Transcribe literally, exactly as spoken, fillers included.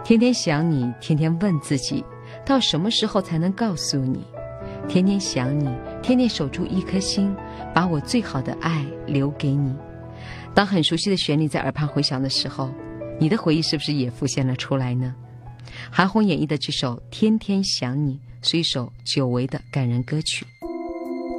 天天想你，天天问自己，到什么时候才能告诉你？天天想你，天天守住一颗心，把我最好的爱留给你。当很熟悉的旋律在耳畔回响的时候，你的回忆是不是也浮现了出来呢？韩红演绎的这首《天天想你》是一首久违的感人歌曲。